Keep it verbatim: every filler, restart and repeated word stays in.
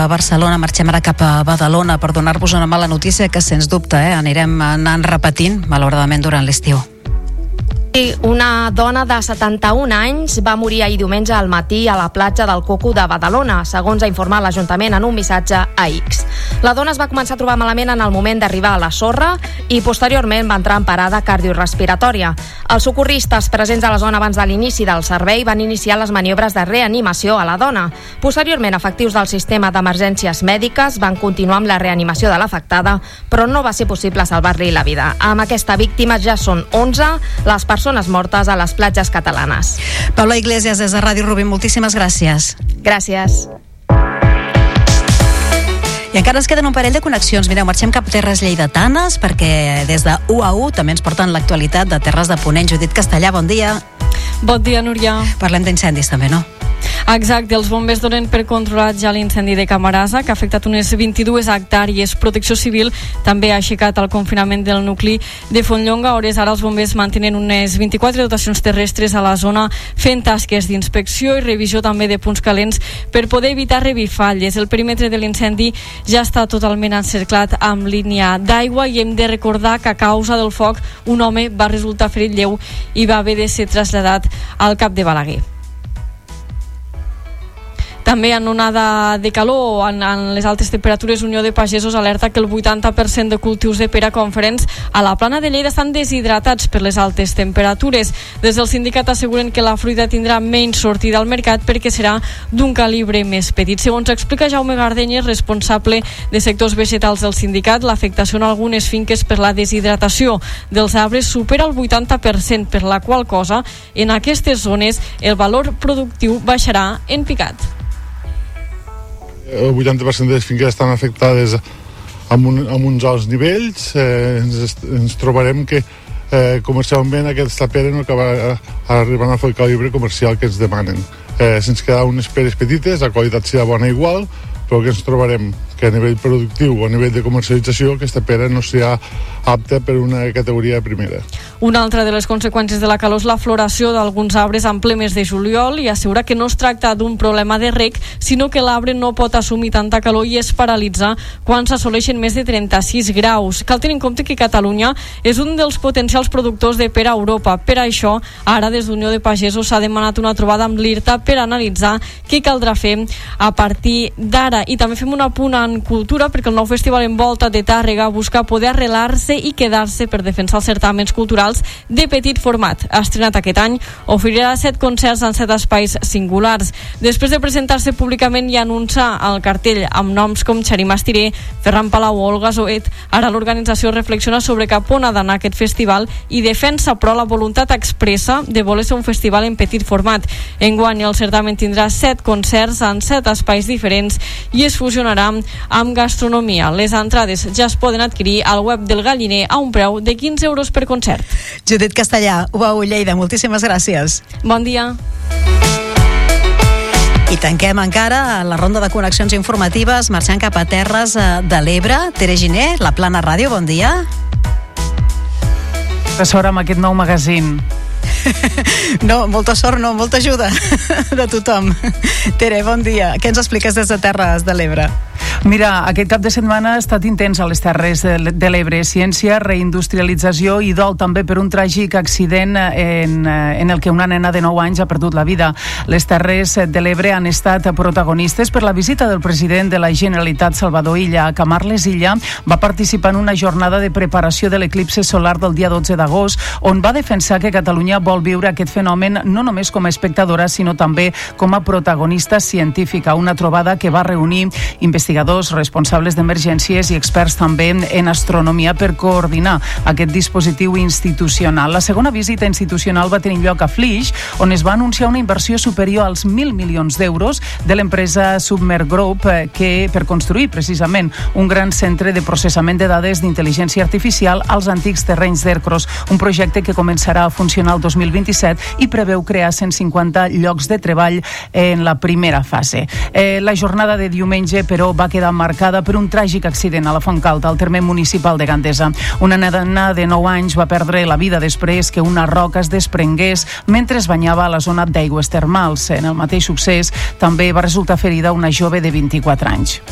a Barcelona, marxem ara cap a Badalona per donar-vos una mala notícia que, sens dubte, eh, anirem anant repetint, malauradament, durant l'estiu. Una dona de setanta-un anys va morir ahir diumenge al matí a la platja del Coco de Badalona, segons ha informat l'Ajuntament en un missatge a X. La dona es va començar a trobar malament en el moment d'arribar a la sorra i posteriorment va entrar en parada cardiorespiratòria. Els socorristes presents a la zona abans de l'inici del servei van iniciar les maniobres de reanimació a la dona. Posteriorment, efectius del sistema d'emergències mèdiques van continuar amb la reanimació de l'afectada, però no va ser possible salvar-li la vida. Amb aquesta víctima ja són onze les persones persones mortes a les platges catalanes. Paula Iglesias, des de Ràdio Rubí, moltíssimes gràcies. Gràcies. I encara ens queden un parell de connexions. Mireu, marxem cap a terres lleidatanes perquè des de u a u també ens porten l'actualitat de Terres de Ponent. Judit Castellà, bon dia. Bon dia, Núria. Parlem d'incendis també, no? Exacte, els bombers donen per controlat ja l'incendi de Camarasa, que ha afectat unes vint-i-dues hectàrees. Protecció Civil també ha aixecat el confinament del nucli de Fontlonga. A hores ara els bombers mantenen unes vint-i-quatre dotacions terrestres a la zona, fent tasques d'inspecció i revisió també de punts calents per poder evitar revifalles. El perímetre de l'incendi ja està totalment encerclat amb línia d'aigua i hem de recordar que a causa del foc un home va resultar ferit lleu i va haver de ser traslladat al Cap de Balaguer. També en onada de calor, en, en les altes temperatures, Unió de Pagesos alerta que el vuitanta per cent de cultius de pera conferents a la Plana de Lleida estan deshidratats per les altes temperatures. Des del sindicat asseguren que la fruita tindrà menys sortida al mercat perquè serà d'un calibre més petit. Segons explica Jaume Gardenyes, responsable de sectors vegetals del sindicat, l'afectació en algunes finques per la deshidratació dels arbres supera el vuitanta per cent, per la qual cosa en aquestes zones el valor productiu baixarà en picat. El vuitanta per cent de les finques estan afectades amb, un, amb uns alts nivells. Eh, ens, ens trobarem que eh, comercialment aquesta pera no acaba arribant a fer el calibre comercial que ens demanen. Eh, Se'ns quedaran unes peres petites, la qualitat serà bona igual, però que ens trobarem que a nivell productiu o a nivell de comercialització aquesta pera no serà apta per una categoria primera. Una altra de les conseqüències de la calor és la floració d'alguns arbres en ple mes de juliol i assegura que no es tracta d'un problema de reg, sinó que l'arbre no pot assumir tanta calor i es paralitza quan s'assoleixen més de trenta-sis graus. Cal tenir en compte que Catalunya és un dels potencials productors de pera a Europa. Per això, ara des d'Unió de Pagesos s'ha demanat una trobada amb l'IRTA per analitzar què caldrà fer a partir d'ara. I també fem un apunt en cultura perquè el nou festival Envolta de Tàrrega busca poder arrelar-se i quedar-se per defensar els certàmens culturals de petit format. Ha estrenat aquest any, oferirà set concerts en set espais singulars. Després de presentar-se públicament i anunciar el cartell amb noms com Xarí Mastiré, Ferran Palau o Olga Zoet, ara l'organització reflexiona sobre cap on ha d'anar aquest festival i defensa però la voluntat expressa de voler ser un festival en petit format. Enguany el certamen tindrà set concerts en set espais diferents i es fusionarà amb gastronomia. Les entrades ja es poden adquirir al web del Galliner a un preu de quinze euros per concert. Judit Castellà, u a u Lleida, moltíssimes gràcies. Bon dia. I tanquem encara la ronda de connexions informatives marxant cap a Terres de l'Ebre. Tere Giner, La Plana Ràdio, bon dia. Molta sort amb aquest nou magazín. No, molta sort, no, molta ajuda de tothom. Tere, bon dia. Què ens expliques des de Terres de l'Ebre? Mira, aquest cap de setmana ha estat intens a les Terres de l'Ebre. Ciència, reindustrialització i dol també per un tràgic accident en, en el que una nena de nou anys ha perdut la vida. Les Terres de l'Ebre han estat protagonistes per la visita del president de la Generalitat, Salvador Illa. Camarles Illa va participar en una jornada de preparació de l'eclipse solar del dia dotze d'agost, on va defensar que Catalunya vol viure aquest fenomen no només com a espectadora, sinó també com a protagonista científica. Una trobada que va reunir investigadors, responsables d'emergències i experts també en astronomia per coordinar aquest dispositiu institucional. La segona visita institucional va tenir lloc a Flix, on es va anunciar una inversió superior als mil milions d'euros de l'empresa Submer Group que per construir precisament un gran centre de processament de dades d'intel·ligència artificial als antics terrenys d'Ercros, un projecte que començarà a funcionar el dos mil vint-i-set i preveu crear cent cinquanta llocs de treball en la primera fase. Eh, la jornada de diumenge, però, va quedar marcada per un tràgic accident a la Fontcalta, al terme municipal de Gandesa. Una nena de nou anys va perdre la vida després que una roca es desprengués mentre es banyava a la zona d'aigües termals. En el mateix succés també va resultar ferida una jove de vint-i-quatre anys.